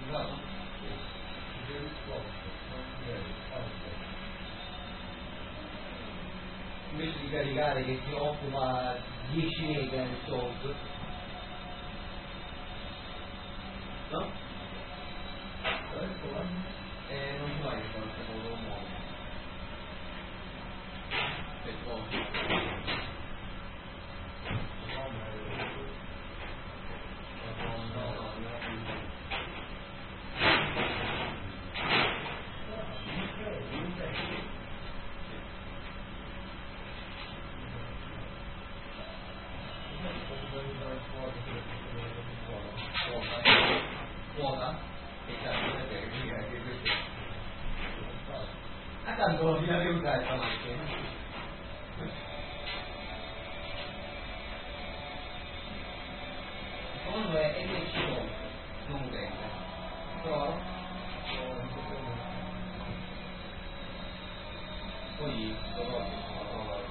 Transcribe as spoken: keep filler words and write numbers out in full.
Invece di caricare che si occupa dieci mega nel soldo, no? Eh, non ci vai che sta facendo un modo per cosa? Quota? Che cazzo è che questo a tanto non si deve usare questa macchina. Secondo me è M C non trenta, però